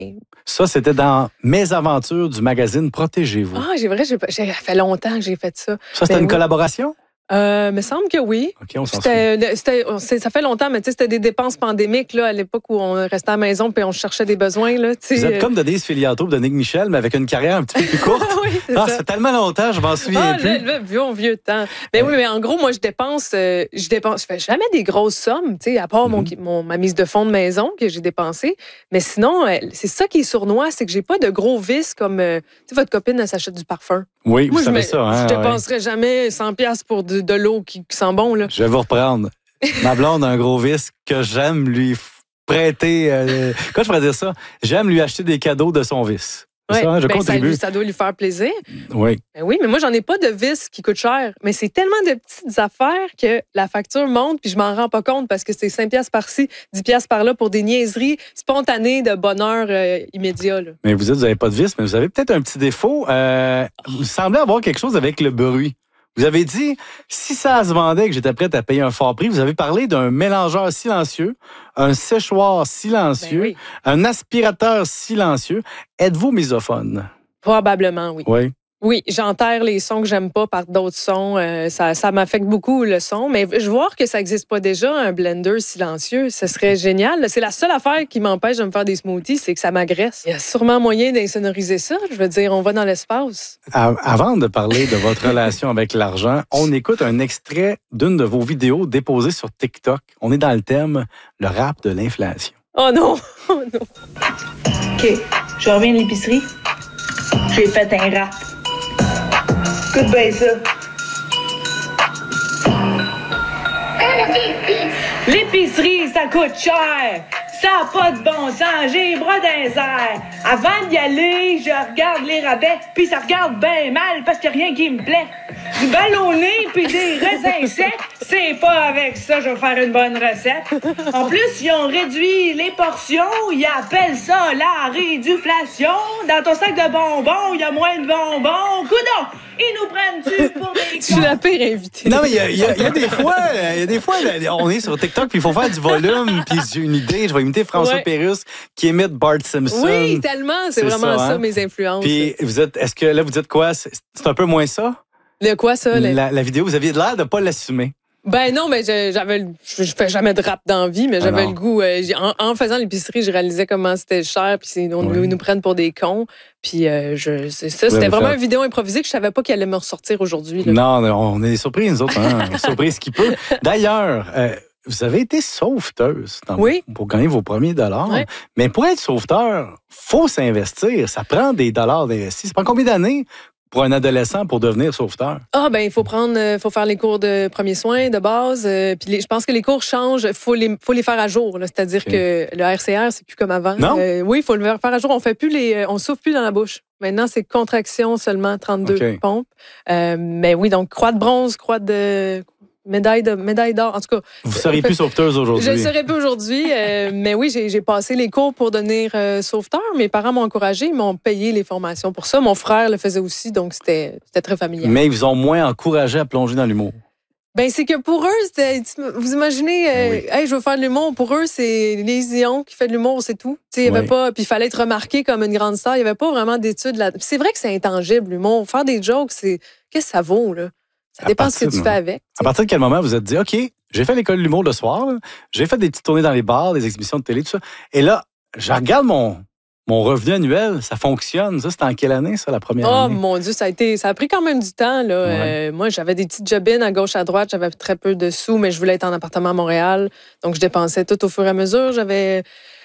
Ça, c'était dans Mes aventures du magazine Protégez-vous. Ah, c'est vrai, ça fait longtemps que j'ai fait ça. Ça, c'était une collaboration? Me semble que oui. OK, on s'en souvient. Ça fait longtemps, mais c'était des dépenses pandémiques là, à l'époque où on restait à la maison et on cherchait des besoins. Là, vous êtes comme Denise Filiatro de Nick Michel, mais avec une carrière un petit peu plus courte. Oui, c'est tellement longtemps, je m'en souviens plus. Le vieux temps. Mais oui, mais en gros, moi, je fais jamais des grosses sommes, à part ma mise de fonds de maison que j'ai dépensée. Mais sinon, c'est ça qui est sournois, c'est que j'ai pas de gros vices comme votre copine, elle s'achète du parfum. Oui, vous savez ça. Hein, je dépenserais jamais 100$ pour de l'eau qui sent bon. Là. Je vais vous reprendre. Ma blonde a un gros vice que j'aime lui prêter. Comment je pourrais dire ça? J'aime lui acheter des cadeaux de son vice. Ouais, ça, je contribue. Ça doit lui faire plaisir. Oui. Ben oui, mais moi, j'en ai pas de vis qui coûtent cher. Mais c'est tellement de petites affaires que la facture monte puis je m'en rends pas compte parce que c'est 5$ par-ci, 10$ par-là pour des niaiseries spontanées de bonheur immédiat. Là. Mais vous n'avez pas de vis, mais vous avez peut-être un petit défaut. Vous semblez avoir quelque chose avec le bruit. Vous avez dit, si ça se vendait que j'étais prête à payer un fort prix, vous avez parlé d'un mélangeur silencieux, un séchoir silencieux, un aspirateur silencieux. Êtes-vous misophone? Probablement, oui. Oui. Oui, j'enterre les sons que j'aime pas par d'autres sons. Ça m'affecte beaucoup le son. Mais je vois que ça n'existe pas déjà, un blender silencieux. Ce serait génial. C'est la seule affaire qui m'empêche de me faire des smoothies, c'est que ça m'agresse. Il y a sûrement moyen d'insonoriser ça. Je veux dire, on va dans l'espace. Avant de parler de votre relation avec l'argent, on écoute un extrait d'une de vos vidéos déposées sur TikTok. On est dans le thème, le rap de l'inflation. Oh non! Oh non! OK, je reviens de l'épicerie. J'ai fait un rap. Écoute bien ça. L'épicerie, ça coûte cher. Ça n'a pas de bon sens. J'ai les bras dans les airs. Avant d'y aller, je regarde les rabais, puis ça regarde bien mal parce qu'il n'y a rien qui me plaît. Du ballonné puis des raisins secs, c'est pas avec ça que je vais faire une bonne recette. En plus, ils ont réduit les portions. Ils appellent ça la réduflation. Dans ton sac de bonbons, il y a moins de bonbons. Coudon! Ils nous prennent-tu pour des Tu es la pire invitée. Non, mais il y a des fois, on est sur TikTok, puis il faut faire du volume, puis j'ai une idée, je vais imiter François Pérusse qui imite Bart Simpson. Oui, tellement, c'est vraiment ça, mes influences. Puis est-ce que là, vous dites quoi? C'est un peu moins ça? Le quoi, ça? La vidéo, vous aviez l'air de ne pas l'assumer. Ben non, mais je fais jamais de rap dans la vie, mais j'avais le goût. En faisant l'épicerie, je réalisais comment c'était cher, puis ils nous prennent pour des cons. Puis c'était vraiment une vidéo improvisée que je savais pas qu'elle allait me ressortir aujourd'hui. Non, on est surpris, nous autres. Hein? Surprise qui peut. D'ailleurs, vous avez été sauveteuse pour gagner vos premiers dollars. Oui. Mais pour être sauveteur, faut s'investir. Ça prend des dollars d'investir. Ça prend combien d'années pour un adolescent pour devenir sauveteur? Il faut faire les cours de premiers soins de base. Puis je pense que les cours changent. Faut les faire à jour. Là. C'est-à-dire que le RCR, c'est plus comme avant. Non? Oui, il faut le faire à jour. On souffle plus dans la bouche. Maintenant, c'est contraction seulement, 32 pompes. Mais oui, donc croix de bronze, croix de médaille d'or. En tout cas, vous ne seriez plus sauveteuse aujourd'hui. Je ne serais plus aujourd'hui. Mais oui, j'ai passé les cours pour devenir sauveteur. Mes parents m'ont encouragé, ils m'ont payé les formations pour ça. Mon frère le faisait aussi, donc c'était très familial. Mais ils vous ont moins encouragé à plonger dans l'humour. Ben c'est que pour eux, vous imaginez, hey, je veux faire de l'humour. Pour eux, c'est Lise Dion qui fait de l'humour, c'est tout. Il y avait pas, puis il fallait être remarqué comme une grande star. Il n'y avait pas vraiment d'études là. C'est vrai que c'est intangible, l'humour. Faire des jokes, qu'est-ce que ça vaut là? Ça dépend de ce que tu fais avec. À partir de quel moment vous êtes dit, OK, j'ai fait l'école de l'humour le soir, là. J'ai fait des petites tournées dans les bars, des exhibitions de télé, tout ça. Et là, je regarde mon revenu annuel, ça fonctionne. Ça, c'était en quelle année, ça, la première année? Oh mon Dieu, ça a pris quand même du temps. Là. Moi, j'avais des petites job-ins à gauche, à droite. J'avais très peu de sous, mais je voulais être en appartement à Montréal. Donc, je dépensais tout au fur et à mesure. J'avais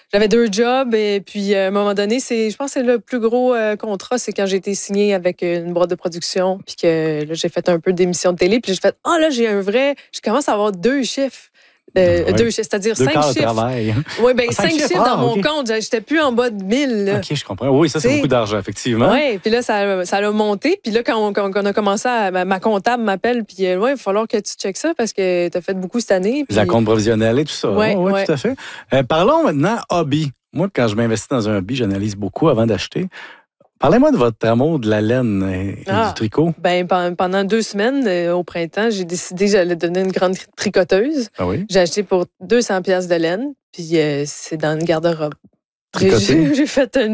2 jobs et puis à un moment donné, je pense que c'est le plus gros contrat, c'est quand j'ai été signée avec une boîte de production puis que là, j'ai fait un peu d'émissions de télé puis j'ai fait là je commence à avoir 2 chiffres. 2 chiffres, c'est-à-dire 5 chiffres. Oui, bien 5 chiffres dans mon compte. J'étais plus en bas de 1000. Là. OK, je comprends. Oui, ça, c'est beaucoup d'argent, effectivement. Oui, puis là, ça a monté. Puis là, quand on a commencé, ma comptable m'appelle, puis il va falloir que tu checkes ça parce que tu as fait beaucoup cette année. Puis... La compte provisionnelle et tout ça. Oui, tout à fait. Parlons maintenant hobby. Moi, quand je m'investis dans un hobby, j'analyse beaucoup avant d'acheter. Parlez-moi de votre amour de la laine et du tricot. Ben, pendant 2 semaines, au printemps, j'ai décidé que j'allais devenir une grande tricoteuse. Ah oui? J'ai acheté pour 200$ de laine, puis c'est dans une garde-robe. Tricoté? J'ai fait